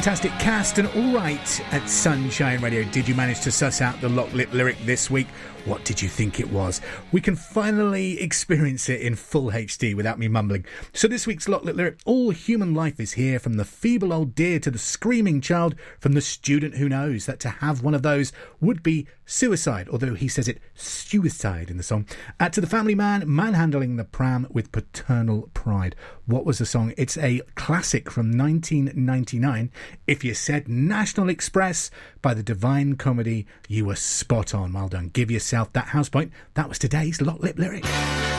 fantastic cast and all right at Sunshine Radio. Did you manage to suss out the Lock Lip lyric this week? What did you think it was? We can finally experience it in full HD without me mumbling. So this week's Lock Lip lyric: all human life is here, from the feeble old deer to the screaming child, from the student who knows that to have one of those would be suicide, although he says it suicide in the song, to the family man manhandling the pram with paternal pride. What was the song? It's a classic from 1999. If you said National Express by the Divine Comedy, you were spot on. Well done. Give yourself that house point. That was today's Lock Lip lyric.